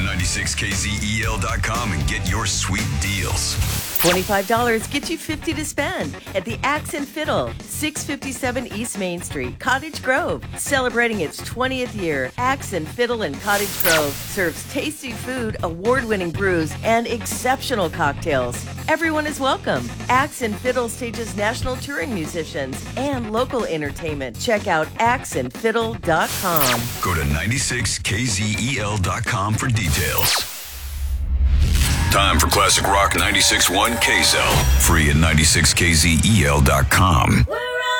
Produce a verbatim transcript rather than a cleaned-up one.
ninety-six K Z E L dot com and get your sweet deals. twenty-five dollars gets you fifty to spend at the Axe and Fiddle, six fifty-seven East Main Street, Cottage Grove. Celebrating its twentieth year, Axe and Fiddle in Cottage Grove serves tasty food, award-winning brews, and exceptional cocktails. Everyone is welcome. Axe and Fiddle stages national touring musicians and local entertainment. Check out axe and fiddle dot com. Go to ninety-six K Z E L dot com for details. Time for Classic Rock ninety-six point one K Z L. Free at ninety-six K Z E L dot com.